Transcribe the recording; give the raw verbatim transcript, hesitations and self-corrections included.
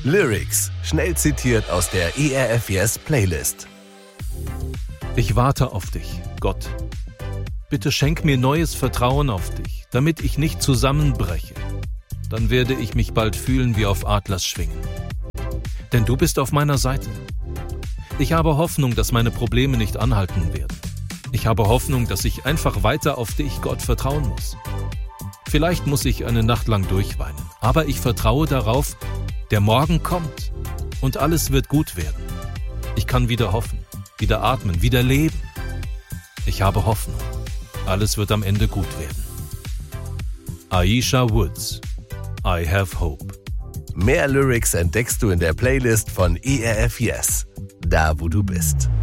Lyrics, schnell zitiert aus der E R F Yes Playlist. Ich warte auf dich, Gott. Bitte schenk mir neues Vertrauen auf dich, damit ich nicht zusammenbreche. Dann werde ich mich bald fühlen wie auf Adlersschwingen. Denn du bist auf meiner Seite. Ich habe Hoffnung, dass meine Probleme nicht anhalten werden. Ich habe Hoffnung, dass ich einfach weiter auf dich, Gott, vertrauen muss. Vielleicht muss ich eine Nacht lang durchweinen, aber ich vertraue darauf, der Morgen kommt und alles wird gut werden. Ich kann wieder hoffen, wieder atmen, wieder leben. Ich habe Hoffnung. Alles wird am Ende gut werden. Aisha Woods, I Have Hope. Mehr Lyrics entdeckst du in der Playlist von E R F Yes, da wo du bist.